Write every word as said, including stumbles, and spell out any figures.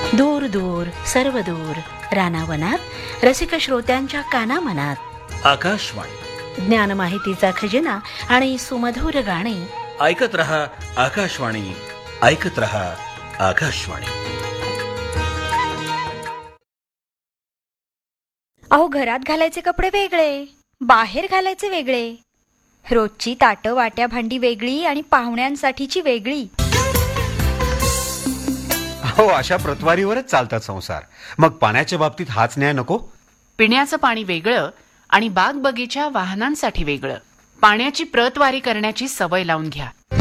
दूर दूर सर्व दूर रानावनात रसिक श्रोत्यांच्या कानामनात आकाशवाणी, ज्ञान माहितीचा खजिना आणि सुमधुर गाणी. ऐकत रहा आकाशवाणी, ऐकत रहा आकाशवाणी. अहो, घरात घालायचे कपडे वेगळे, बाहेर घालायचे वेगळे. रोजची ताटं वाट्या भांडी वेगळी आणि पाहुण्यांसाठीची वेगळी. हो, अशा प्रतवारीवरच चालतात संसार. मग पाण्याच्या बाबतीत हाच न्याय नको? पिण्याचं पाणी वेगळं आणि बाग बगीच्या वाहनांसाठी वेगळं. पाण्याची प्रतवारी करण्याची सवय लावून घ्या.